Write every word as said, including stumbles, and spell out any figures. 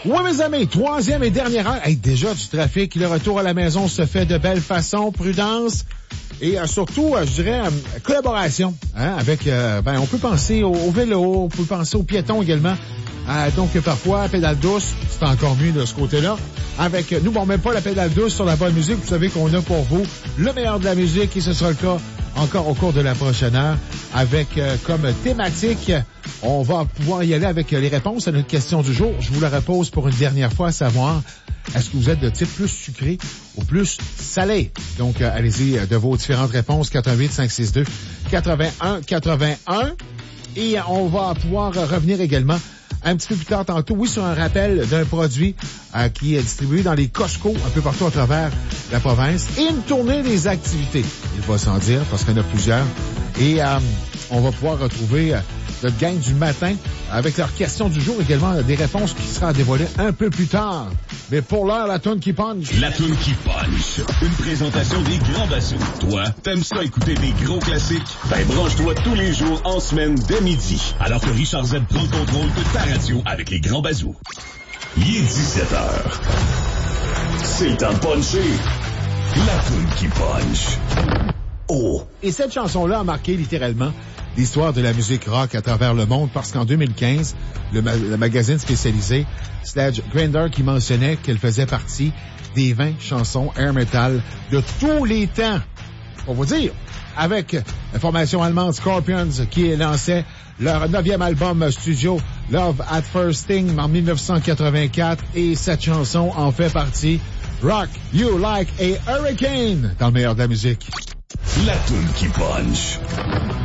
Oui, mes amis, troisième et dernière heure. Hey, déjà du trafic. Le retour à la maison se fait de belle façon. Prudence. Et euh, surtout, euh, je dirais, euh, collaboration. Hein, avec, euh, ben, on peut penser au, au vélo, on peut penser aux piétons également. Euh, donc, parfois, pédale douce, c'est encore mieux de ce côté-là. Avec nous, bon, même pas la pédale douce sur la bonne musique. Vous savez qu'on a pour vous le meilleur de la musique et ce sera le cas encore au cours de la prochaine heure. Avec euh, comme thématique, on va pouvoir y aller avec les réponses à notre question du jour. Je vous la repose pour une dernière fois, à savoir, est-ce que vous êtes de type plus sucré ou plus salé? Donc, euh, allez-y de vos différentes réponses, quatre un huit cinq six deux quatre un quatre un. Et on va pouvoir revenir également un petit peu plus tard tantôt, oui, sur un rappel d'un produit euh, qui est distribué dans les Costco un peu partout à travers la province et une tournée des activités. Il va sans dire parce qu'il y en a plusieurs. Et euh, on va pouvoir retrouver euh, notre gang du matin avec leur question du jour, également des réponses qui sera dévoilées un peu plus tard. Mais pour l'heure, la toune qui punch. La toune qui punch. Une présentation des Grands Bassous. Toi, t'aimes ça écouter des gros classiques? Ben branche-toi tous les jours en semaine dès midi. Alors que Richard Z prend le contrôle de ta radio avec les Grands Bassous. Il est dix-sept heures. C'est le temps de puncher. La toune qui punch. Oh. Et cette chanson-là a marqué littéralement l'histoire de la musique rock à travers le monde parce qu'en deux mille quinze, le, ma- le magazine spécialisé Sledge Grinder qui mentionnait qu'elle faisait partie des vingt chansons air metal de tous les temps. Pour vous dire, avec la formation allemande Scorpions qui lançait leur neuvième album studio Love at First Sting en dix-neuf cent quatre-vingt-quatre et cette chanson en fait partie. Rock You Like a Hurricane dans le meilleur de la musique. La toune qui punch.